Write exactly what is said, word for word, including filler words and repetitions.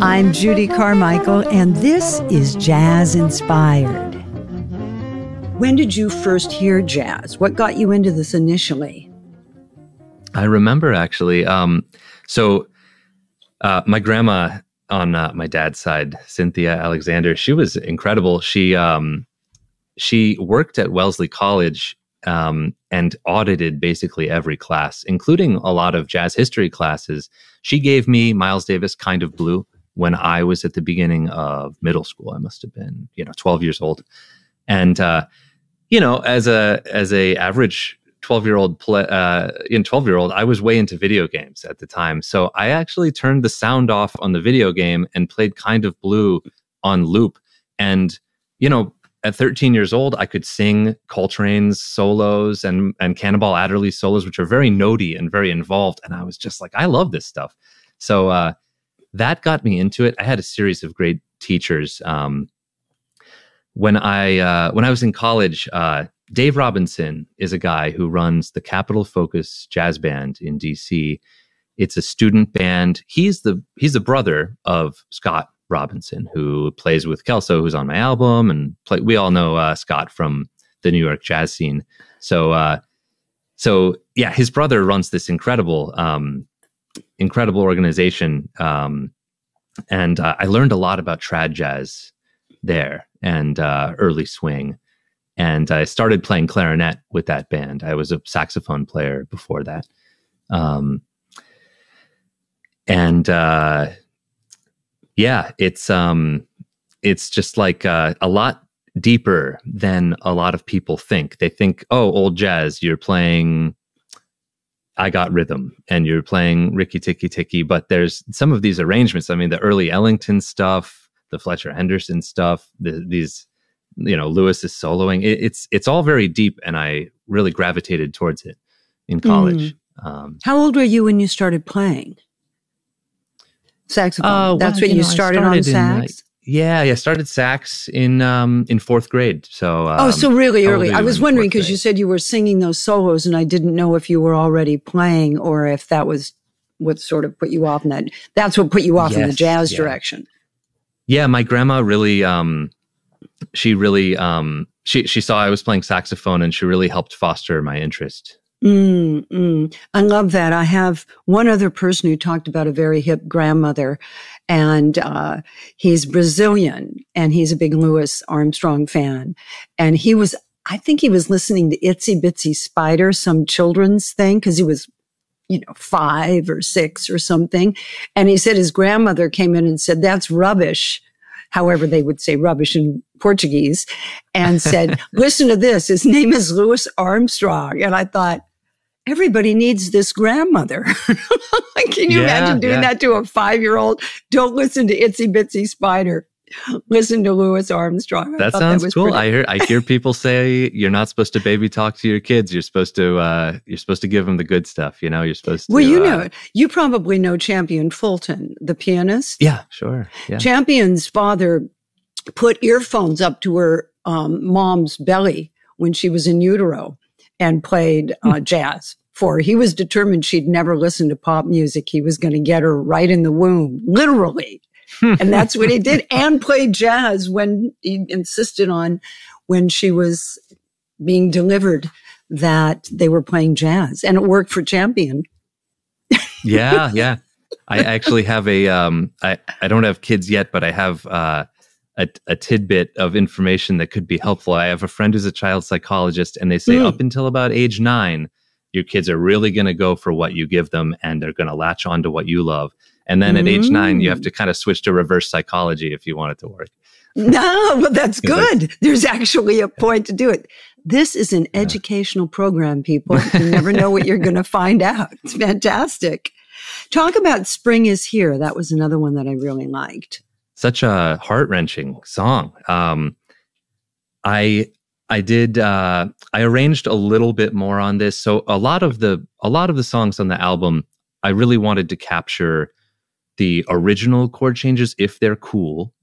I'm Judy Carmichael, and this is Jazz Inspired. When did you first hear jazz? What got you into this initially? I remember actually. Um, so uh, my grandma on uh, my dad's side, Cynthia Alexander, she was incredible. She um, she worked at Wellesley College um, and audited basically every class, including a lot of jazz history classes. She gave me Miles Davis' Kind of Blue when I was at the beginning of middle school. I must have been, you know, twelve years old. And, uh, you know, as a, as a average twelve year old, play, uh, in twelve year old, I was way into video games at the time. So I actually turned the sound off on the video game and played Kind of Blue on loop. And, you know, at thirteen years old, I could sing Coltrane's solos and, and Cannonball Adderley's solos, which are very notey and very involved. And I was just like, I love this stuff. So, uh, that got me into it. I had a series of great teachers. Um, when I uh, when I was in college, uh, Dave Robinson is a guy who runs the Capitol Focus Jazz Band in D C. It's a student band. He's the he's the brother of Scott Robinson, who plays with Kelso, who's on my album, and play, we all know uh, Scott from the New York jazz scene. So, uh, so yeah, his brother runs this incredible. Um, incredible organization. Um, and uh, I learned a lot about trad jazz there and uh, early swing. And I started playing clarinet with that band. I was a saxophone player before that. Um, and uh, yeah, it's um, it's just like uh, a lot deeper than a lot of people think. They think, oh, old jazz, you're playing I Got Rhythm and you're playing Ricky Ticky Ticky, but there's some of these arrangements. I mean, the early Ellington stuff, the Fletcher Henderson stuff, the, these, you know, Lewis is soloing. It, it's it's all very deep, and I really gravitated towards it in college. Mm. Um, How old were you when you started playing saxophone? Uh, That's well, when you, you know, started, started on sax? In, uh, yeah, yeah. Started sax in um, in fourth grade. So um, oh, so really early. I was wondering because you you said you were singing those solos, and I didn't know if you were already playing or if that was what sort of put you off in that. That's what put you off yes, in the jazz yeah. direction. Yeah, my grandma really, um, she really, um, she she saw I was playing saxophone, and she really helped foster my interest. Mm, mm. I love that. I have one other person who talked about a very hip grandmother, and uh, he's Brazilian, and he's a big Louis Armstrong fan. And he was, I think he was listening to Itsy Bitsy Spider, some children's thing, because he was, you know, five or six or something. And he said his grandmother came in and said, "That's rubbish." However, they would say rubbish in Portuguese, and said, "Listen to this. His name is Louis Armstrong." And I thought, everybody needs this grandmother. Can you yeah, imagine doing yeah. that to a five-year-old? Don't listen to Itsy Bitsy Spider. Listen to Louis Armstrong. I that sounds that cool. Pretty- I hear I hear people say you're not supposed to baby talk to your kids. You're supposed to uh, you're supposed to give them the good stuff. You know, you're supposed to. Well, you know, uh, you probably know Champion Fulton, the pianist. Yeah, sure. Yeah. Champion's father put earphones up to her um, mom's belly when she was in utero and played uh, jazz for her. He was determined she'd never listen to pop music. He was going to get her right in the womb, literally. And that's what he did, and played jazz when he insisted on, when she was being delivered, that they were playing jazz, and it worked for Champion. yeah, yeah. I actually have a, um, I, I don't have kids yet, but I have uh, a, a tidbit of information that could be helpful. I have a friend who's a child psychologist, and they say mm. up until about age nine, your kids are really going to go for what you give them, and they're going to latch on to what you love. And then at mm. age nine, you have to kind of switch to reverse psychology if you want it to work. No, but that's good. Like, there's actually a point to do it. This is an yeah. educational program, people. You never know what you're going to find out. It's fantastic. Talk about Spring is Here. That was another one that I really liked. Such a heart-wrenching song. Um, I I did uh, I arranged a little bit more on this. So a lot of the a lot of the songs on the album, I really wanted to capture the original chord changes if they're cool,